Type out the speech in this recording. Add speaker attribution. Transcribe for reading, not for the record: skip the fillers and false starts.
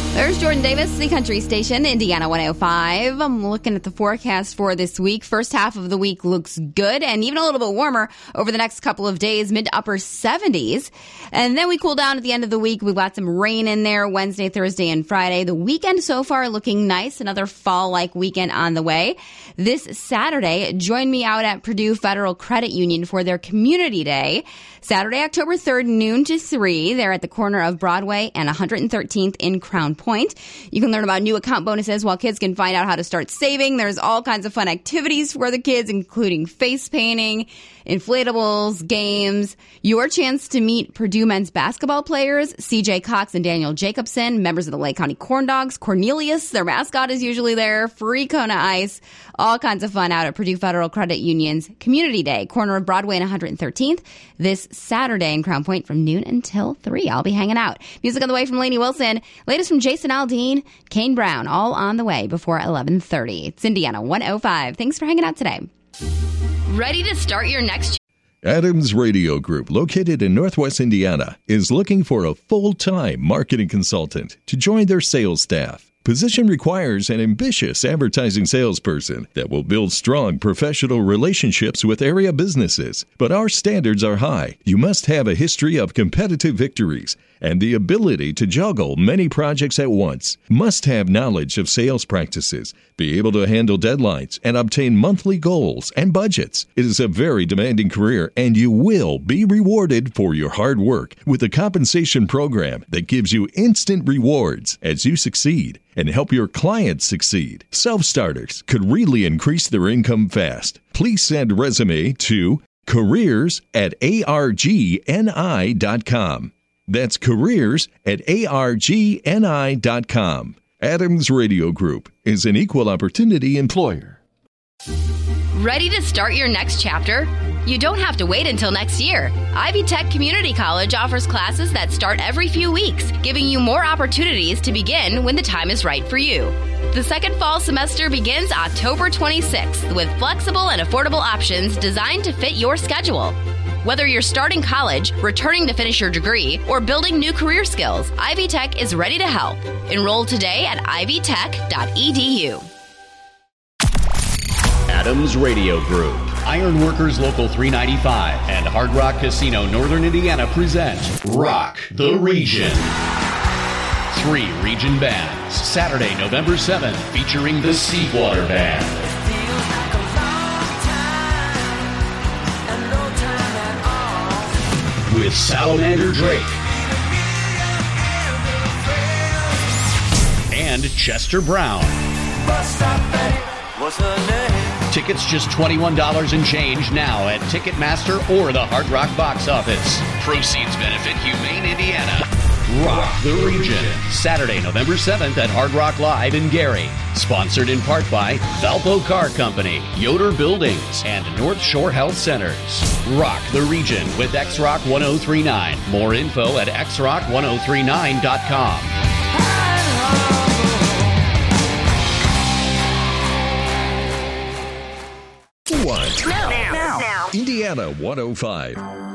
Speaker 1: There's Jordan Davis, the country station, Indiana 105. I'm looking at the forecast for this week. First half of the week looks good and even a little bit warmer over the next couple of days, mid to upper 70s. And then we cool down at the end of the week. We've got some rain in there Wednesday, Thursday, and Friday. The weekend so far looking nice. Another fall-like weekend on the way. This Saturday, join me out at Purdue Federal Credit Union for their Community Day. Saturday, October 3rd, noon to 3. They're at the corner of Broadway and 113th in Crown Point. You can learn about new account bonuses while kids can find out how to start saving. There's all kinds of fun activities for the kids, including face painting, inflatables, games, your chance to meet Purdue men's basketball players, CJ Cox and Daniel Jacobson, members of the Lake County Corn Dogs, Cornelius, their mascot is usually there, free Kona Ice, all kinds of fun out at Purdue Federal Credit Union's Community Day, corner of Broadway and 113th, this Saturday in Crown Point from noon until 3. I'll be hanging out. Music on the way from Lainey Wilson, latest from Jason Aldean, Kane Brown, all on the way before 11:30. It's Indiana 105. Thanks for hanging out today. Ready to start your next...
Speaker 2: Adams Radio Group, located in Northwest Indiana, is looking for a full-time marketing consultant to join their sales staff. Position requires an ambitious advertising salesperson that will build strong professional relationships with area businesses. But our standards are high. You must have a history of competitive victories and the ability to juggle many projects at once. Must have knowledge of sales practices, be able to handle deadlines, and obtain monthly goals and budgets. It is a very demanding career, and you will be rewarded for your hard work with a compensation program that gives you instant rewards as you succeed and help your clients succeed. Self-starters could really increase their income fast. Please send a resume to careers@argni.com. That's careers@argni.com. Adams Radio Group is an equal opportunity employer.
Speaker 1: Ready to start your next chapter? You don't have to wait until next year. Ivy Tech Community College offers classes that start every few weeks, giving you more opportunities to begin when the time is right for you. The second fall semester begins October 26th with flexible and affordable options designed to fit your schedule. Whether you're starting college, returning to finish your degree, or building new career skills, Ivy Tech is ready to help. Enroll today at ivytech.edu.
Speaker 3: Adams Radio Group, Ironworkers Local 395, and Hard Rock Casino Northern Indiana present Rock the Region. 3 region bands, Saturday, November 7th, featuring the Seawater Band. With Salamander Drake and Chester Brown. Tickets just $21 and change now at Ticketmaster or the Hard Rock box office. Proceeds benefit Humane Indiana. Rock the Region, Saturday, November 7th at Hard Rock Live in Gary. Sponsored in part by Valpo Car Company, Yoder Buildings, and North Shore Health Centers. Rock the Region with X-Rock 1039. More info at xrock1039.com.
Speaker 2: Now. Indiana 105.